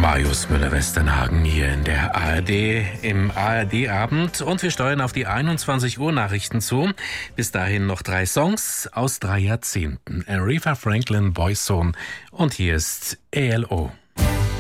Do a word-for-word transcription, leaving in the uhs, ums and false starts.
Marius Müller-Westernhagen hier in der A R D im A R D-Abend und wir steuern auf die einundzwanzig Uhr Nachrichten zu. Bis dahin noch drei Songs aus drei Jahrzehnten. Aretha Franklin, Boyzone und hier ist A L O.